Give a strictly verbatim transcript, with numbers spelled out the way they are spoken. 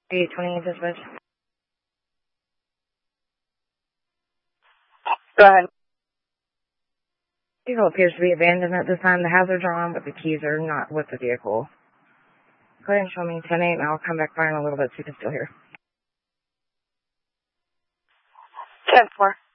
eight twenty-eight dispatch. Go ahead. Vehicle appears to be abandoned at this time. The hazards are on, but the keys are not with the vehicle. Go ahead and show me ten eight, and I'll come back by in a little bit so you can still hear. ten four.